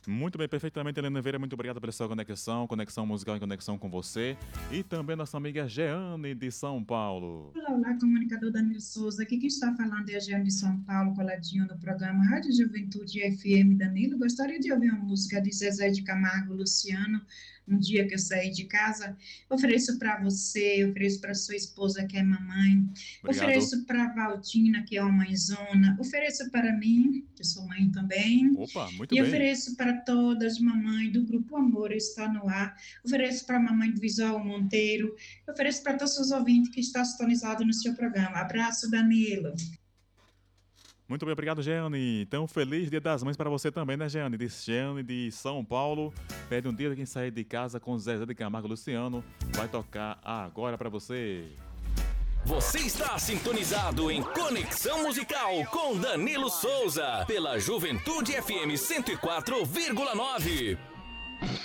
Muito bem, perfeitamente, Helena Vera. Muito obrigado pela sua conexão musical e conexão com você. E também nossa amiga Jeane de São Paulo. Olá, comunicador Danilo Souza. Aqui quem está falando é a Jeane de São Paulo, coladinho no programa Rádio Juventude FM. Danilo, gostaria de ouvir uma música de Zezé de Camargo, Luciano, Um Dia Que Eu Saí de Casa. Ofereço para você, ofereço para sua esposa, que é mamãe, Obrigado. ofereço para Valdina, que é uma mãezona, ofereço para mim, que sou mãe também, Opa, muito e bem. ofereço para todas, mamãe do Grupo Amor está no ar, ofereço para a mamãe do Visual Monteiro, ofereço para todos os ouvintes que estão sintonizados no seu programa. Abraço, Danilo. Muito bem, obrigado, Jeane. Então, feliz Dia das Mães para você também, né, Jeane? De Jeane de São Paulo. Pede um dia de quem sair de casa com Zezé de Camargo e Luciano. Vai tocar agora para você. Você está sintonizado em Conexão Musical com Danilo Souza, pela Juventude FM 104,9.